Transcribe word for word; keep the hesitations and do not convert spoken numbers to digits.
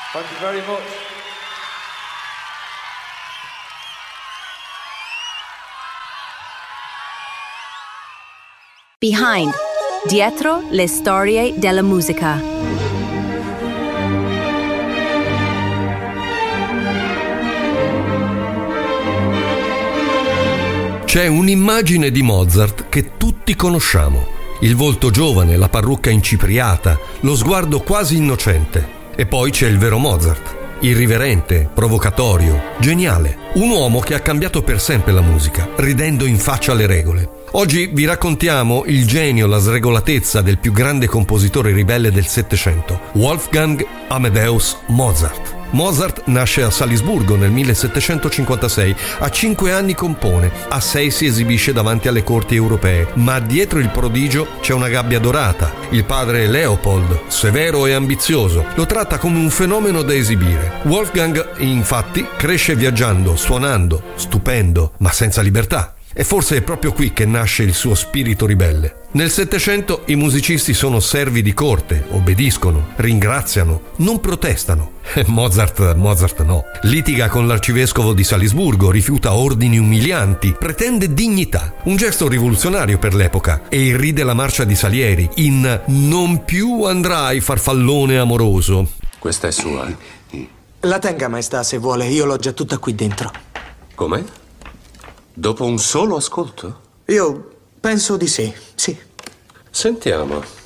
Thank you very much. Behind, dietro le storie della musica. C'è un'immagine di Mozart che tutti conosciamo. Il volto giovane, la parrucca incipriata, lo sguardo quasi innocente. E poi c'è il vero Mozart, irriverente, provocatorio, geniale. Un uomo che ha cambiato per sempre la musica, ridendo in faccia alle regole. Oggi vi raccontiamo il genio, la sregolatezza del più grande compositore ribelle del Settecento, Wolfgang Amadeus Mozart. Mozart nasce a Salisburgo nel millesettecentocinquantasei, a cinque anni compone, a sei si esibisce davanti alle corti europee, ma dietro il prodigio c'è una gabbia dorata. Il padre Leopold, severo e ambizioso, lo tratta come un fenomeno da esibire. Wolfgang, infatti, cresce viaggiando, suonando, stupendo, ma senza libertà. E forse è proprio qui che nasce il suo spirito ribelle. Nel Settecento i musicisti sono servi di corte, obbediscono, ringraziano, non protestano. Mozart, Mozart no. Litiga con l'arcivescovo di Salisburgo, rifiuta ordini umilianti, pretende dignità. Un gesto rivoluzionario per l'epoca. E irride la marcia di Salieri in "Non più andrai, farfallone amoroso". Questa è sua. La tenga, maestà, se vuole. Io l'ho già tutta qui dentro. Come? Dopo un solo ascolto? Io penso di sì, sì. Sentiamo.